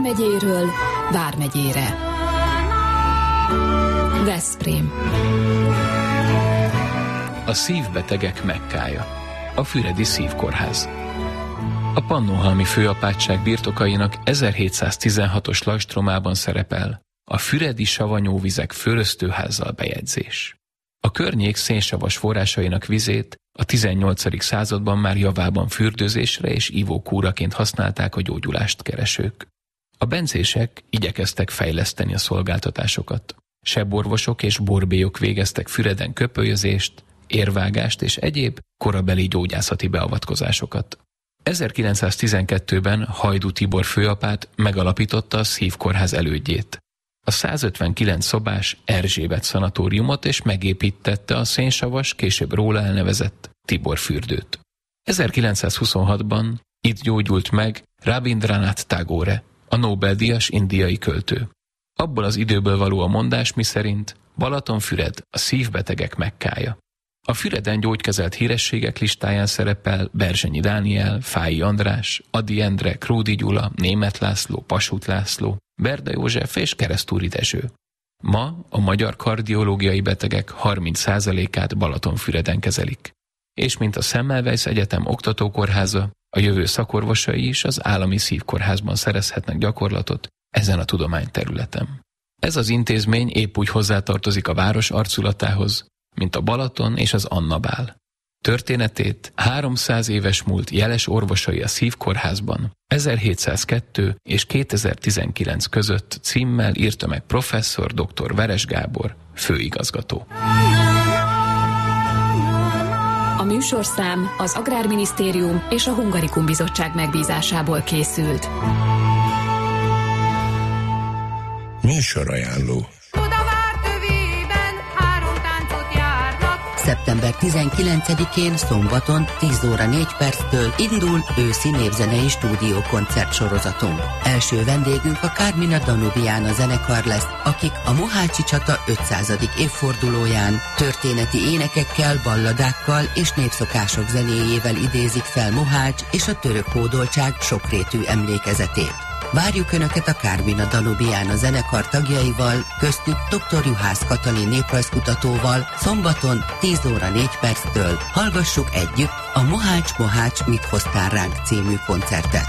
vármegyéről vármegyére. Veszprém. A szívbetegek Mekkája, a Füredi Szívkórház. A Pannonhalmi főapátság birtokainak 1716-os lajstromában szerepel a füredi savanyúvizek fölöztőházzal bejegyzés. A környék szénsavas forrásainak vizét a 18. században már javában fürdőzésre és ivókúraként használták a gyógyulást keresők. A bencések igyekeztek fejleszteni a szolgáltatásokat. Seborvosok és borbélyok végeztek Füreden köpölyözést, érvágást és egyéb korabeli gyógyászati beavatkozásokat. 1912-ben Hajdú Tibor főapát megalapította a Szívkórház elődjét, a 159 szobás Erzsébet szanatóriumot, és megépítette a szénsavas, később róla elnevezett Tibor fürdőt. 1926-ban itt gyógyult meg Rabindranath Tagore, a Nobel-díjas indiai költő. Abból az időből való a mondás, miszerint Balatonfüred a szívbetegek Mekkája. A Füreden gyógykezelt hírességek listáján szerepel Berzsenyi Dániel, Fáy András, Ady Endre, Kródi Gyula, Németh László, Passuth László, Berda József és Keresztúri Dezső. Ma a magyar kardiológiai betegek 30%-át Balatonfüreden kezelik. És mint a Semmelweis Egyetem oktatókórháza, a jövő szakorvosai is az állami szívkórházban szerezhetnek gyakorlatot ezen a tudományterületen. Ez az intézmény épp úgy hozzátartozik a város arculatához, mint a Balaton és az Annabál. Történetét 300 éves múlt jeles orvosai a Szívkórházban 1702 és 2019 között címmel írta meg professzor dr. Veres Gábor, főigazgató. A műsorszám az Agrárminisztérium és a Hungarikum Bizottság megbízásából készült. Műsorajánló. Szeptember 19-én szombaton 10 óra 4 perctől indul őszi népzenei stúdiókoncert sorozatunk. Első vendégünk a Carmina Danubiana zenekar lesz, akik a Mohácsi csata 500. évfordulóján történeti énekekkel, balladákkal és népszokások zenéjével idézik fel Mohács és a török hódoltság sokrétű emlékezetét. Várjuk Önöket a Carmina Danubiana zenekar tagjaival, köztük dr. Juhász Katalin néprajzkutatóval szombaton 10 óra 4 perctől. Hallgassuk együtt a Mohács, mit hoztál ránk című koncertet.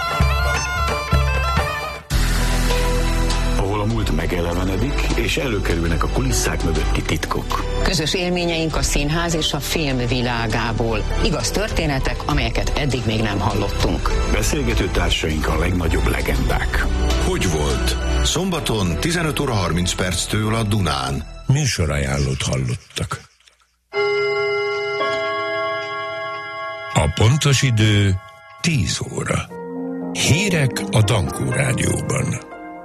Ahol a múlt megelevenedik, és előkerülnek a kulisszák mögötti titkok. Közös élményeink a színház és a film világából. Igaz történetek, amelyeket eddig még nem hallottunk. Beszélgető társaink a legnagyobb legendák. Hogy volt? Szombaton 15 óra 30 perctől a Dunán. Műsorajánlót hallottak. A pontos idő 10 óra. Hírek a Dankó Rádióban.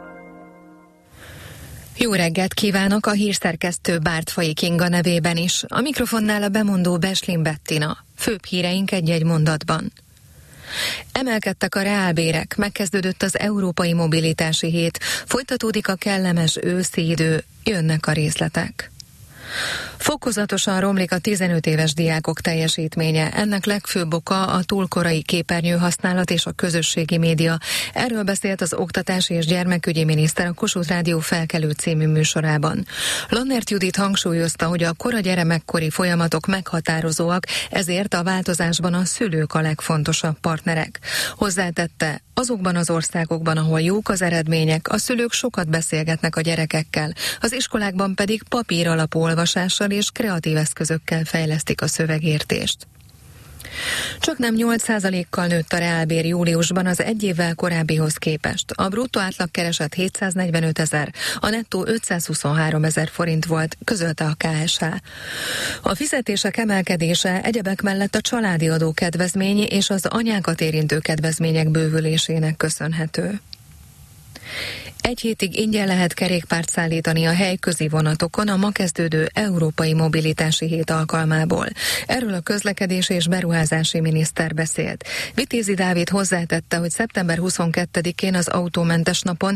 Jó reggelt kívánok a hírszerkesztő Bártfai Kinga nevében is. A mikrofonnál a bemondó Beslin Bettina. Főbb híreink egy-egy mondatban. Emelkedtek a reálbérek, megkezdődött az Európai Mobilitási Hét, folytatódik a kellemes őszi idő, jönnek a részletek. Fokozatosan romlik a 15 éves diákok teljesítménye. Ennek legfőbb oka a túl korai képernyőhasználat és a közösségi média. Erről beszélt az Oktatási és Gyermekügyi Miniszter a Kossuth Rádió Felkelő című műsorában. Lannert Judit hangsúlyozta, hogy a kora gyermekkori folyamatok meghatározóak, ezért a változásban a szülők a legfontosabb partnerek. Hozzátette, azokban az országokban, ahol jók az eredmények, a szülők sokat beszélgetnek a gyerekekkel, az iskolákban pedig papír alapú olvasással és kreatív eszközökkel fejlesztik a szövegértést. Csaknem 8%-kal nőtt a reálbér júliusban az egy évvel korábbihoz képest. A bruttó átlagkereset 745 000, a nettó 523 000 forint volt, közölte a KSH. A fizetések emelkedése egyebek mellett a családi adókedvezmény és az anyákat érintő kedvezmények bővülésének köszönhető. 1 hétig ingyen lehet kerékpárt szállítani a helyközi vonatokon a ma kezdődő Európai Mobilitási Hét alkalmából. Erről a közlekedés és beruházási miniszter beszélt. Vitézi Dávid hozzátette, hogy szeptember 22-én az autómentes napon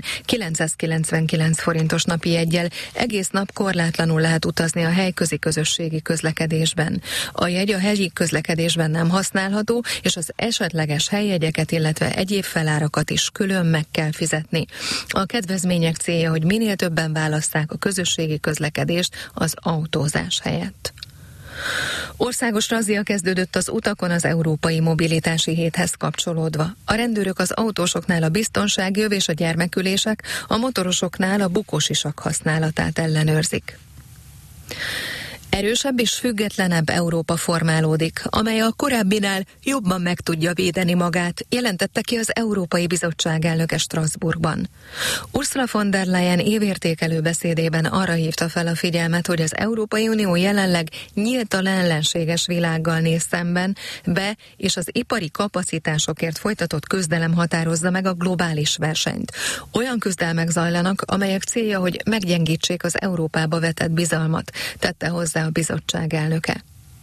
999 forintos napi jeggyel egész nap korlátlanul lehet utazni a helyközi közösségi közlekedésben. A jegy a helyi közlekedésben nem használható, és az esetleges helyjegyeket, illetve egyéb felárakat is külön meg kell fizetni. A kedvezmények célja, hogy minél többen válasszák a közösségi közlekedést az autózás helyett. Országos razzia kezdődött az utakon az Európai Mobilitási Héthez kapcsolódva. A rendőrök az autósoknál a biztonsági öv és a gyermekülések, a motorosoknál a bukósisak használatát ellenőrzik. Erősebb és függetlenebb Európa formálódik, amely a korábbinál jobban meg tudja védeni magát, jelentette ki az Európai Bizottság elnöke Strasbourgban. Ursula von der Leyen évértékelő beszédében arra hívta fel a figyelmet, hogy az Európai Unió jelenleg nyíltan ellenséges világgal néz szemben, és az ipari kapacitásokért folytatott küzdelem határozza meg a globális versenyt. Olyan küzdelmek zajlanak, amelyek célja, hogy meggyengítsék az Európába vetett bizalmat, tette hozzá a bizottság elnöke.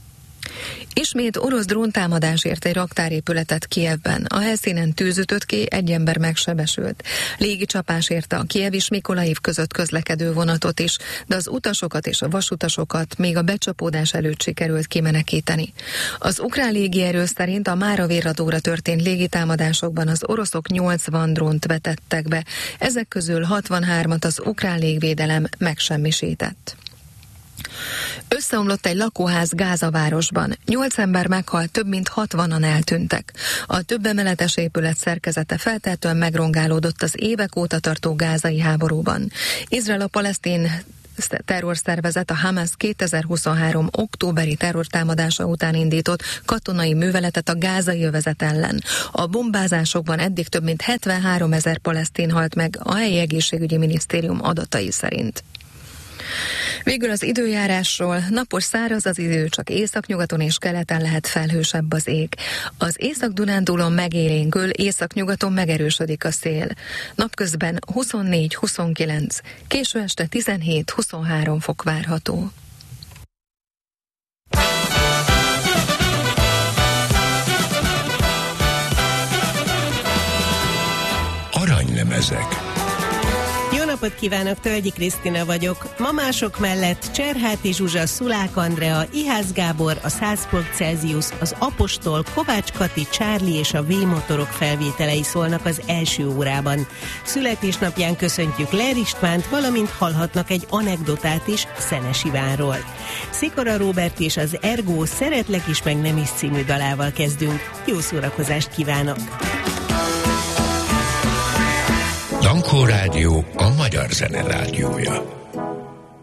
Ismét orosz dróntámadás ért egy raktárépületet Kijevben. A helyszínen tűz ütött ki, egy ember megsebesült. Légicsapás érte a Kijev és Mikolaiv között közlekedő vonatot is, de az utasokat és a vasutasokat még a becsapódás előtt sikerült kimenekíteni. Az ukrán légierő szerint a Mára-Virradóra történt légitámadásokban az oroszok 80 drónt vetettek be, ezek közül 63-at az ukrán légvédelem megsemmisített. Összeomlott egy lakóház Gáza városban. 8 ember meghalt, több mint 60-an eltűntek. A több emeletes épület szerkezete feltehetően megrongálódott az évek óta tartó gázai háborúban. Izrael a palesztin terrorszervezet a Hamas 2023. októberi terrortámadása után indított katonai műveletet a gázai övezet ellen. A bombázásokban eddig több mint 73 000 palesztin halt meg a helyi egészségügyi minisztérium adatai szerint. Végül az időjárásról: napos, száraz az idő, csak északnyugaton és keleten lehet felhősebb az ég. Az Észak-Dunántúlon megélénkül, északnyugaton megerősödik a szél. Napközben 24-29, késő este 17-23 fok várható. Aranylemezek. Jó napot kívánok, Tölgyi Krisztina vagyok. Ma mások mellett Cserháti Zsuzsa, Szulák Andrea, Ihász Gábor, a 100 fok Celsius, az Apostol, Kovács Kati, Charlie és a V-motorok felvételei szólnak az első órában. Születésnapján köszöntjük Ler Istvánt, valamint hallhatnak egy anekdotát is Szenes Ivánról. Szikora Róbert és az Ergo Szeretlek is meg nem is című dalával kezdünk. Jó szórakozást kívánok! Dankó Rádió, a magyar zene rádiója.